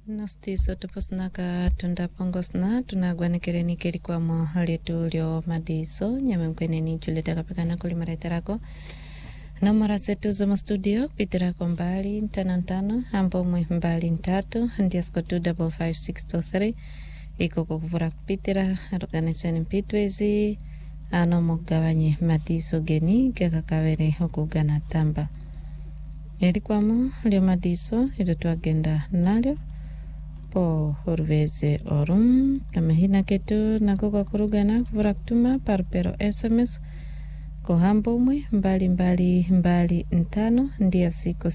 Nostiso tuposnaka tundapongosna tunagwanekereni kelikwamo letu lyo madiso nyame mkweneni juleta kapekana kulimareterako nomora zetu za studio pitirako mbali ntano ambo mwe mbali ntatu ndiasko 255623 iko kukuvura kupitira organization mpitwezi ano mugabanye madiso geni gakakawere okugana tamba elikwamo lyo madiso ilo twagenda nalyo po urveze orum kama hina ketu nako kwa kurugana kuvura kutuma parpero SMS ko hambo mwe mbali ntano ndia siko